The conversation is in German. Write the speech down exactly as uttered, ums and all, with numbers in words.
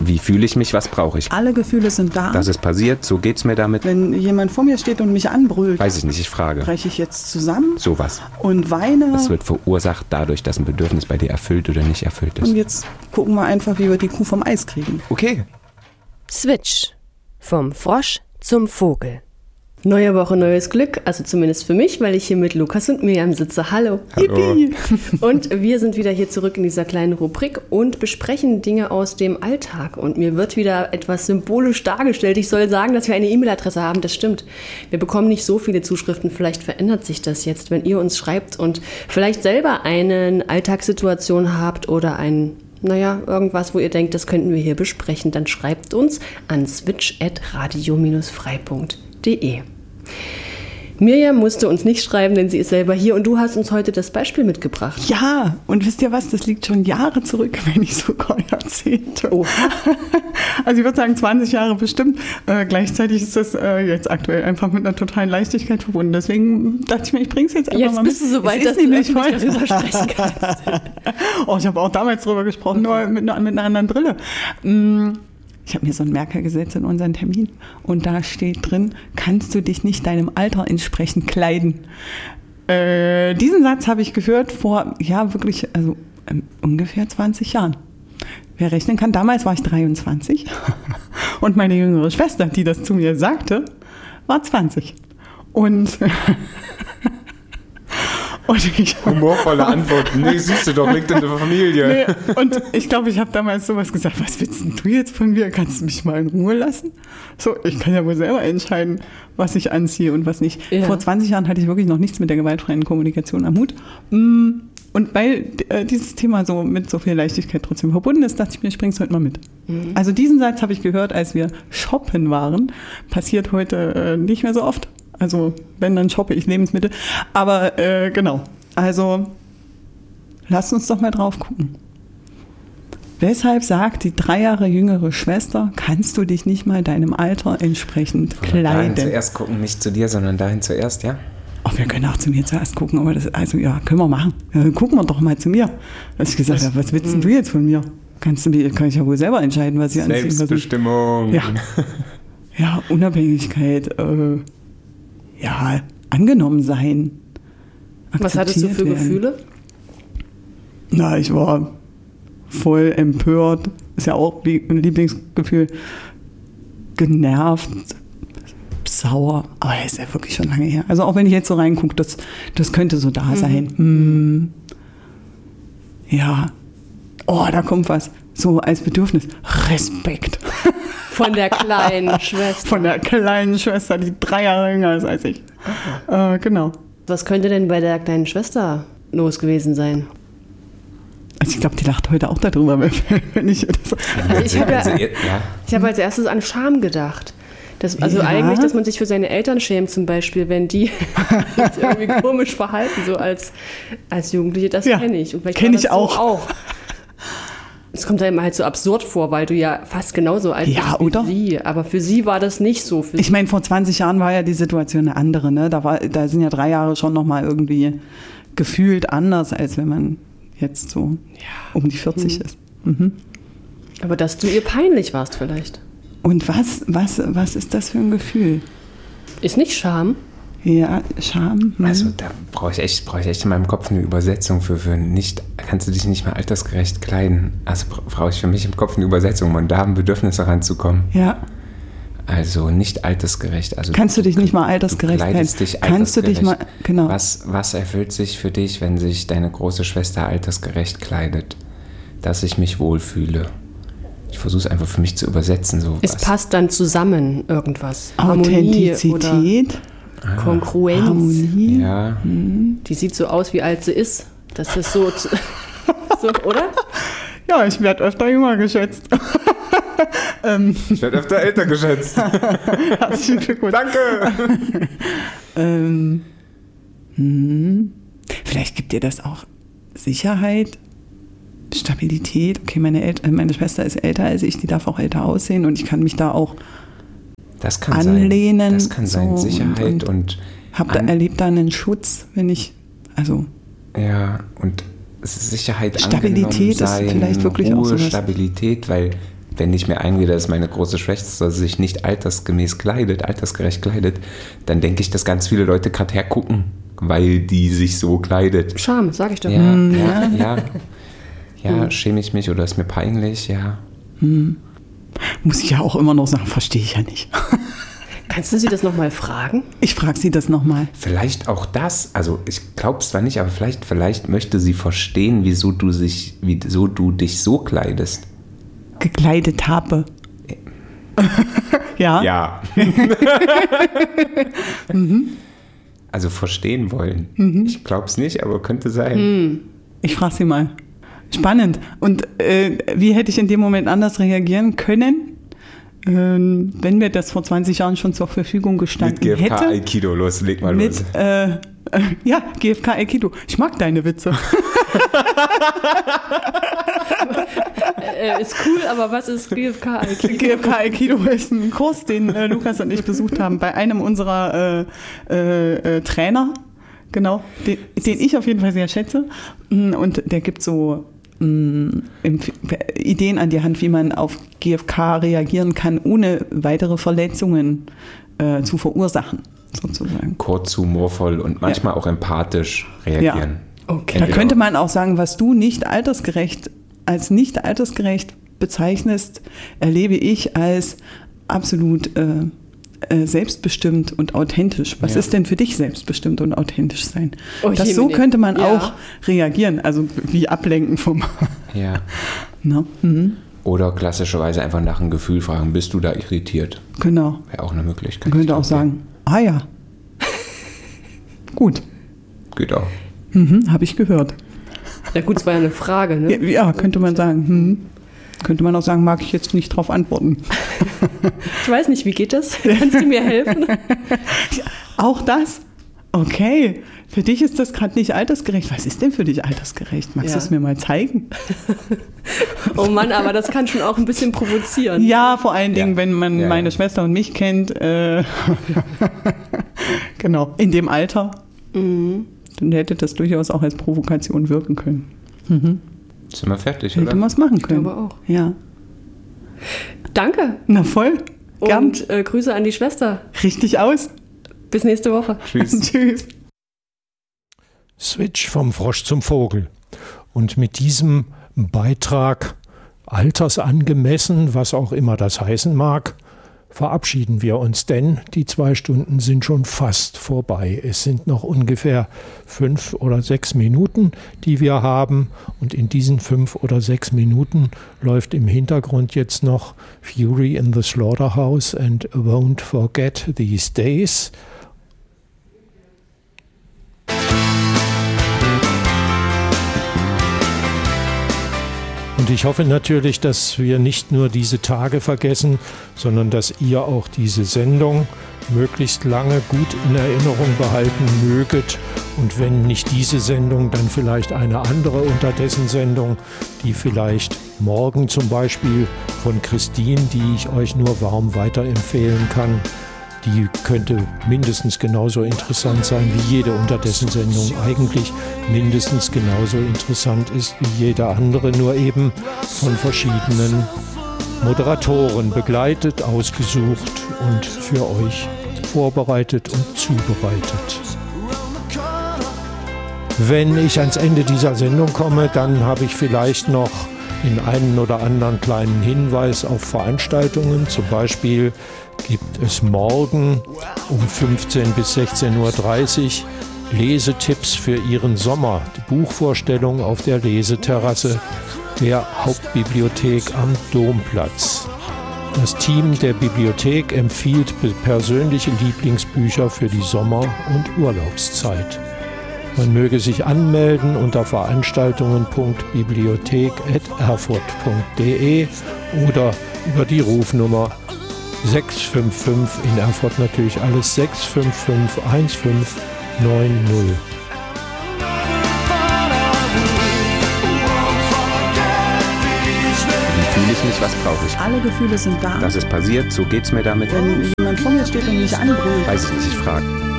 Wie fühle ich mich? Was brauche ich? Alle Gefühle sind da. Das ist passiert, so geht's mir damit. Wenn jemand vor mir steht und mich anbrüllt, weiß ich nicht, ich frage. breche ich jetzt zusammen? Sowas. Und weine? Es wird verursacht dadurch, dass ein Bedürfnis bei dir erfüllt oder nicht erfüllt ist. Und jetzt gucken wir einfach, wie wir die Kuh vom Eis kriegen. Okay. Switch. Vom Frosch zum Vogel. Neue Woche, neues Glück, also zumindest für mich, weil ich hier mit Lukas und Miriam sitze. Hallo. Hallo. Und wir sind wieder hier zurück in dieser kleinen Rubrik und besprechen Dinge aus dem Alltag. Und mir wird wieder etwas symbolisch dargestellt. Ich soll sagen, dass wir eine E-Mail-Adresse haben, das stimmt. Wir bekommen nicht so viele Zuschriften, vielleicht verändert sich das jetzt, wenn ihr uns schreibt und vielleicht selber eine Alltagssituation habt oder ein... Naja, irgendwas, wo ihr denkt, das könnten wir hier besprechen, dann schreibt uns an switch at radio frei punkt de. Miriam musste uns nicht schreiben, denn sie ist selber hier und du hast uns heute das Beispiel mitgebracht. Ja, und wisst ihr was, das liegt schon Jahre zurück, wenn nicht sogar Jahrzehnte. Oha. Also ich würde sagen zwanzig Jahre bestimmt. Äh, gleichzeitig ist das äh, jetzt aktuell einfach mit einer totalen Leichtigkeit verbunden. Deswegen dachte ich mir, ich bringe es jetzt einfach jetzt mal mit. Jetzt bist du so weit, dass du öffentlich darüber sprechen kannst. Oh, ich habe auch damals drüber gesprochen, nur mit einer, mit einer anderen Brille. Mm. Ich habe mir so einen Merker gesetzt in unseren Termin und da steht drin, kannst du dich nicht deinem Alter entsprechend kleiden? Äh, diesen Satz habe ich gehört vor, ja wirklich, also ähm, ungefähr zwanzig Jahren. Wer rechnen kann, damals war ich dreiundzwanzig und meine jüngere Schwester, die das zu mir sagte, war zwanzig. Und... Humorvolle Antwort. Nee, siehst du doch, liegt in der Familie. Nee, und ich glaube, ich habe damals sowas gesagt, was willst denn du jetzt von mir? Kannst du mich mal in Ruhe lassen? So, ich kann ja wohl selber entscheiden, was ich anziehe und was nicht. Ja. Vor zwanzig Jahren hatte ich wirklich noch nichts mit der gewaltfreien Kommunikation am Hut. Und weil äh, dieses Thema so mit so viel Leichtigkeit trotzdem verbunden ist, dachte ich mir, ich bringe es heute mal mit. Mhm. Also diesen Satz habe ich gehört, als wir shoppen waren. Passiert heute äh, nicht mehr so oft. Also wenn, dann shoppe ich Lebensmittel. Aber äh, genau, also lasst uns doch mal drauf gucken. Weshalb sagt die drei Jahre jüngere Schwester, kannst du dich nicht mal deinem Alter entsprechend kleiden? Dahin zuerst gucken, nicht zu dir, sondern dahin zuerst, ja? Ach, wir können auch zu mir zuerst gucken, aber das, also ja, können wir machen. Ja, gucken wir doch mal zu mir. Da ich gesagt, was, ja, was willst denn du jetzt von mir? Kannst du mir, kann ich ja wohl selber entscheiden, was ich anziehe. Selbstbestimmung. Ja. Ja, Unabhängigkeit, äh, ja, angenommen sein. Was hattest du für werden. Gefühle? Na, ich war voll empört. Ist ja auch ein Lieblingsgefühl. Genervt, sauer. Aber das ist ja wirklich schon lange her. Also auch wenn ich jetzt so reingucke, das, das könnte so da sein. Mhm. Hm. Ja. Oh, da kommt was. So als Bedürfnis. Respekt. Von der kleinen Schwester. Von der kleinen Schwester, die drei Jahre jünger ist als ich. Äh, genau. Was könnte denn bei der kleinen Schwester los gewesen sein? Also ich glaube, die lacht heute auch darüber, wenn ich das... Also ich habe ja, ich hab als erstes an Scham gedacht. Das, also ja. Eigentlich, dass man sich für seine Eltern schämt zum Beispiel, wenn die sich irgendwie komisch verhalten, so als, als Jugendliche, das ja. kenne ich. Kenne ich auch. So auch. Es kommt einem halt so absurd vor, weil du ja fast genauso alt ja, bist wie oder? sie. Aber für sie war das nicht so. Für ich meine, vor zwanzig Jahren war ja die Situation eine andere. Ne? Da, war, da sind ja drei Jahre schon nochmal irgendwie gefühlt anders, als wenn man jetzt so ja. um die vierzig mhm. ist. Mhm. Aber dass du ihr peinlich warst vielleicht. Und was, was, was ist das für ein Gefühl? Ist nicht Scham? Ja, Scham. Hm. Also da brauche ich echt, brauche ich echt in meinem Kopf eine Übersetzung für, für nicht, kannst du dich nicht mehr altersgerecht kleiden. Also brauche ich für mich im Kopf eine Übersetzung, um da ein Bedürfnis heranzukommen. Ja. Also nicht altersgerecht. Also kannst du dich nicht mal altersgerecht kleiden? Dich kannst du dich mal, genau. Was, was erfüllt sich für dich, wenn sich deine große Schwester altersgerecht kleidet? Dass ich mich wohlfühle. Ich versuche es einfach für mich zu übersetzen. So es was. Passt dann zusammen irgendwas. Authentizität. Ah, Kongruenz. Harmonie. Ja. Die sieht so aus, wie alt sie ist. Das ist so, so oder? Ja, ich werde öfter jünger geschätzt. ähm. Ich werde öfter älter geschätzt. Herzlichen Glückwunsch. Danke. ähm. hm. Vielleicht gibt dir das auch Sicherheit, Stabilität. Okay, meine, El- meine Schwester ist älter als ich, die darf auch älter aussehen und ich kann mich da auch Das kann anlehnen. Sein. Das kann sein, so, Sicherheit und... und hab da, erlebt da einen Schutz, wenn ich, also... Ja, und Sicherheit, Stabilität sein, ist vielleicht wirklich Ruhe, auch sowas. Stabilität, weil wenn ich mir einrede, dass meine große Schwester sich nicht altersgemäß kleidet, altersgerecht kleidet, dann denke ich, dass ganz viele Leute gerade hergucken, weil die sich so kleidet. Scham, sag ich doch. Ja, Hm, ja, ja. Ja, hm. schäme ich mich oder ist mir peinlich, ja. Hm. Muss ich ja auch immer noch sagen, verstehe ich ja nicht. Kannst du sie das nochmal fragen? Ich frage sie das nochmal. Vielleicht auch das, also ich glaube es zwar nicht, aber vielleicht, vielleicht möchte sie verstehen, wieso du, sich, wieso du dich so kleidest. Gekleidet habe. Ja. Ja. mhm. Also verstehen wollen. Mhm. Ich glaube es nicht, aber könnte sein. Mhm. Ich frage sie mal. Spannend. Und äh, wie hätte ich in dem Moment anders reagieren können? Ähm, wenn mir das vor zwanzig Jahren schon zur Verfügung gestanden hätte. Mit G F K hätte. Aikido, los, leg mal mit, los. Äh, äh, ja, G F K Aikido. Ich mag deine Witze. äh, ist cool, aber was ist G F K Aikido? G F K Aikido ist ein Kurs, den äh, Lukas und ich besucht haben bei einem unserer äh, äh, äh, Trainer. Genau, den, den ich auf jeden Fall sehr schätze. Und der gibt so Ideen an die Hand, wie man auf G F K reagieren kann, ohne weitere Verletzungen äh, zu verursachen, sozusagen. Kurz, humorvoll und manchmal ja. auch empathisch reagieren. Ja. Okay. Da könnte man auch sagen, was du nicht altersgerecht, als nicht altersgerecht bezeichnest, erlebe ich als absolut äh, äh, selbstbestimmt und authentisch. Was ja. ist denn für dich selbstbestimmt und authentisch sein? Oh, das so könnte man ja. auch reagieren, also wie ablenken vom... Ja. No. Mhm. Oder klassischerweise einfach nach einem Gefühl fragen, bist du da irritiert? Genau. Wäre auch eine Möglichkeit. Man könnte auch sagen, ah ja. Gut. Geht auch. Mhm, habe ich gehört. Ja gut, es war ja eine Frage, ne? Ja, ja könnte man sagen. Hm. Könnte man auch sagen, mag ich jetzt nicht drauf antworten. Ich weiß nicht, wie geht das? Kannst du mir helfen? Ja, auch das? Okay. Für dich ist das gerade nicht altersgerecht. Was ist denn für dich altersgerecht? Magst ja. du es mir mal zeigen? Oh Mann, aber das kann schon auch ein bisschen provozieren. Ja, vor allen Dingen, ja. wenn man ja, meine ja. Schwester und mich kennt. Äh, genau, in dem Alter. Mhm. Dann hätte das durchaus auch als Provokation wirken können. Mhm. Sind wir fertig, hätte oder? Hätte man es machen können. Ich glaube auch. Ja. Danke. Na voll. Gern. Und äh, Grüße an die Schwester. Richtig aus. Bis nächste Woche. Tschüss. Tschüss. Switch vom Frosch zum Vogel. Und mit diesem Beitrag, altersangemessen, was auch immer das heißen mag, verabschieden wir uns, denn die zwei Stunden sind schon fast vorbei. Es sind noch ungefähr fünf oder sechs Minuten, die wir haben. Und in diesen fünf oder sechs Minuten läuft im Hintergrund jetzt noch Fury in the Slaughterhouse and Won't Forget These Days. Und ich hoffe natürlich, dass wir nicht nur diese Tage vergessen, sondern dass ihr auch diese Sendung möglichst lange gut in Erinnerung behalten möget. Und wenn nicht diese Sendung, dann vielleicht eine andere unterdessen Sendung, die vielleicht morgen zum Beispiel von Christine, die ich euch nur warm weiterempfehlen kann, die könnte mindestens genauso interessant sein wie jede unterdessen Sendung. Eigentlich mindestens genauso interessant ist wie jede andere, nur eben von verschiedenen Moderatoren begleitet, ausgesucht und für euch vorbereitet und zubereitet. Wenn ich ans Ende dieser Sendung komme, dann habe ich vielleicht noch den einen oder anderen kleinen Hinweis auf Veranstaltungen. Zum Beispiel gibt es morgen um fünfzehn bis sechzehn Uhr dreißig Lesetipps für Ihren Sommer. Die Buchvorstellung auf der Leseterrasse der Hauptbibliothek am Domplatz. Das Team der Bibliothek empfiehlt persönliche Lieblingsbücher für die Sommer- und Urlaubszeit. Man möge sich anmelden unter veranstaltungen punkt bibliothek at erfurt punkt de oder über die Rufnummer sechs fünf fünf, in Erfurt natürlich alles, sechs fünf fünf eins fünf neun null. Wie fühle ich mich, was brauche ich? Alle Gefühle sind da. Das ist passiert, so geht's mir damit. Wenn jemand vor mir steht und mich anbrüllt. Weiß ich nicht, ich frage.